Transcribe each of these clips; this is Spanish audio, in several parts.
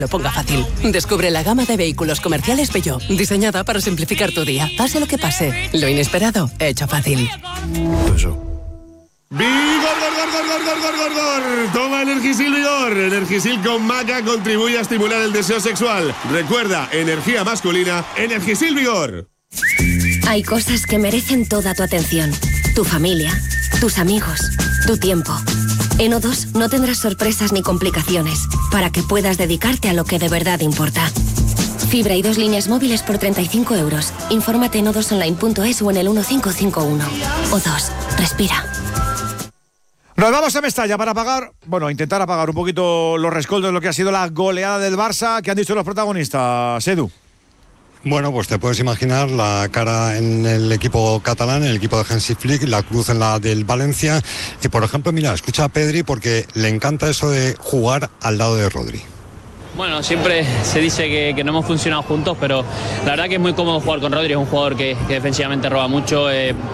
lo ponga fácil. Descubre la gama de vehículos comerciales Peugeot, diseñada para simplificar tu día. Pase lo que pase, lo inesperado, hecho fácil. Peugeot. ¡Vigor, gor! Toma Energisil Vigor. Energisil con maca contribuye a estimular el deseo sexual. Recuerda, energía masculina, Energisil Vigor. Hay cosas que merecen toda tu atención. Tu familia, tus amigos, tu tiempo. En O2 no tendrás sorpresas ni complicaciones para que puedas dedicarte a lo que de verdad importa. Fibra y 2 líneas móviles por 35 euros. Infórmate en o2online.es o en el 1551. O2. Respira. Nos vamos a Mestalla para intentar apagar un poquito los rescoldos de lo que ha sido la goleada del Barça. ¿Qué han dicho los protagonistas, Edu? Bueno, pues te puedes imaginar la cara en el equipo catalán, en el equipo de Hansi Flick, la cruz en la del Valencia. Y por ejemplo, mira, escucha a Pedri porque le encanta eso de jugar al lado de Rodri. Bueno, siempre se dice que no hemos funcionado juntos, pero la verdad que es muy cómodo jugar con Rodri. Es un jugador que defensivamente roba mucho.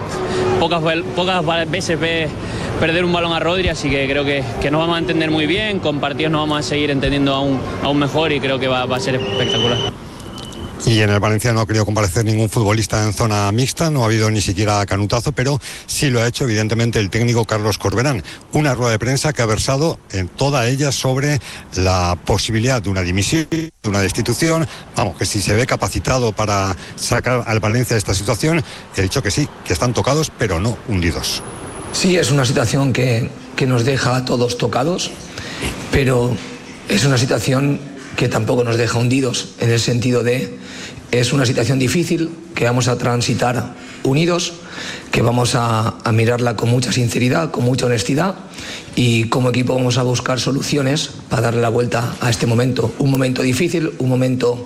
Pocas veces ve perder un balón a Rodri, así que creo que nos vamos a entender muy bien. Con partidos nos vamos a seguir entendiendo aún mejor y creo que va a ser espectacular. Y en el Valencia no ha querido comparecer ningún futbolista en zona mixta, no ha habido ni siquiera canutazo, pero sí lo ha hecho evidentemente el técnico Carlos Corberán. Una rueda de prensa que ha versado en toda ella sobre la posibilidad de una dimisión, de una destitución. Vamos, que si se ve capacitado para sacar al Valencia de esta situación, he dicho que sí, que están tocados, pero no hundidos. Sí, es una situación que nos deja a todos tocados, pero es una situación que tampoco nos deja hundidos, en el sentido de es una situación difícil que vamos a transitar unidos, que vamos a mirarla con mucha sinceridad, con mucha honestidad, y como equipo vamos a buscar soluciones para darle la vuelta a este momento. Un momento difícil, un momento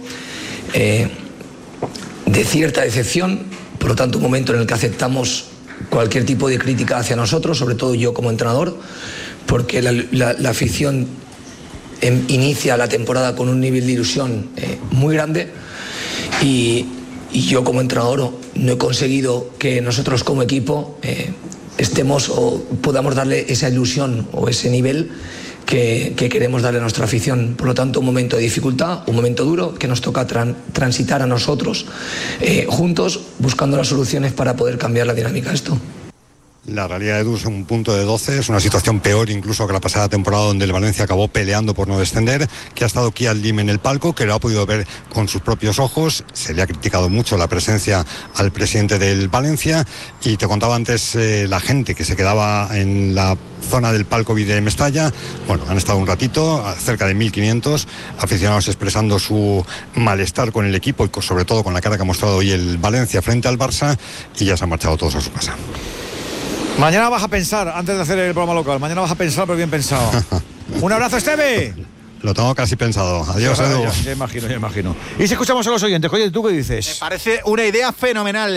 de cierta decepción, por lo tanto un momento en el que aceptamos cualquier tipo de crítica hacia nosotros, sobre todo yo como entrenador, porque la afición inicia la temporada con un nivel de ilusión muy grande y yo como entrenador no he conseguido que nosotros como equipo estemos o podamos darle esa ilusión o ese nivel que queremos darle a nuestra afición. Por lo tanto, un momento de dificultad, un momento duro que nos toca transitar a nosotros juntos, buscando las soluciones para poder cambiar la dinámica de esto. La realidad, Edu, es un punto de 12, es una situación peor incluso que la pasada temporada, donde el Valencia acabó peleando por no descender, que ha estado Kial Lim en el palco, que lo ha podido ver con sus propios ojos. Se le ha criticado mucho la presencia al presidente del Valencia, y te contaba antes la gente que se quedaba en la zona del palco de Mestalla. Bueno, han estado un ratito, cerca de 1.500 aficionados expresando su malestar con el equipo y sobre todo con la cara que ha mostrado hoy el Valencia frente al Barça, y ya se han marchado todos a su casa. Mañana vas a pensar, antes de hacer el programa local, mañana vas a pensar, pero bien pensado. Un abrazo, Esteve. Lo tengo casi pensado. Adiós, Edu. Ya imagino. Y si escuchamos a los oyentes, oye, ¿tú qué dices? Me parece una idea fenomenal.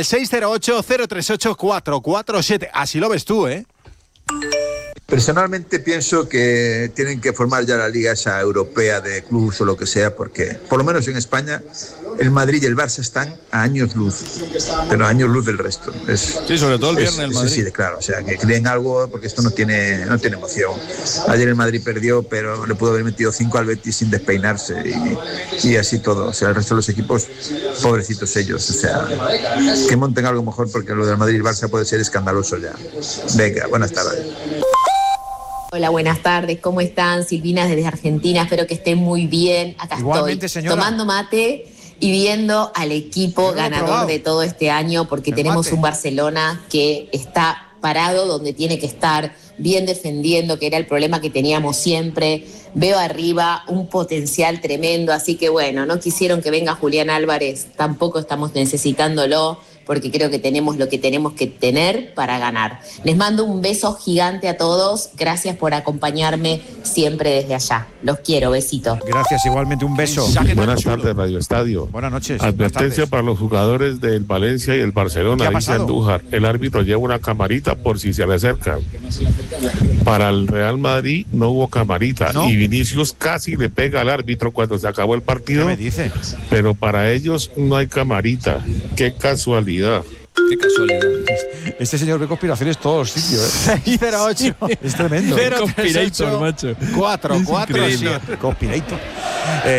608-038-447. Así lo ves tú, ¿eh? Personalmente pienso que tienen que formar ya la liga esa europea de clubes o lo que sea, porque por lo menos en España el Madrid y el Barça están a años luz, pero a años luz del resto. Sí, sobre todo el viernes el Madrid. Sí, claro, o sea, que creen algo, porque esto no tiene emoción. Ayer el Madrid perdió, pero le pudo haber metido 5 al Betis sin despeinarse y así todo. O sea, el resto de los equipos, pobrecitos ellos. O sea, que monten algo mejor, porque lo del Madrid y el Barça puede ser escandaloso ya. Venga, buenas tardes. Hola, buenas tardes, ¿cómo están? Silvina desde Argentina, espero que estén muy bien. Acá igualmente, estoy, señora, tomando mate y viendo al equipo ganador de todo este año, porque tenemos un Barcelona que está parado donde tiene que estar, bien defendiendo, que era el problema que teníamos siempre. Veo arriba un potencial tremendo, así que bueno, no quisieron que venga Julián Álvarez, tampoco estamos necesitándolo, porque creo que tenemos lo que tenemos que tener para ganar. Les mando un beso gigante a todos, gracias por acompañarme siempre desde allá. Los quiero, besitos. Gracias, igualmente un beso. Buenas tardes, Radio Estadio. Buenas noches. Advertencia para los jugadores del Valencia y el Barcelona, dice Andújar. El árbitro lleva una camarita por si se le acerca. Para el Real Madrid no hubo camarita, ¿no? Y Vinicius casi le pega al árbitro cuando se acabó el partido. ¿Qué me dice? Pero para ellos no hay camarita. Qué casualidad. Qué casualidad. Este señor ve conspiraciones todos los sitios, 608. Es tremendo. Conspirator, macho. 447. Conspirator.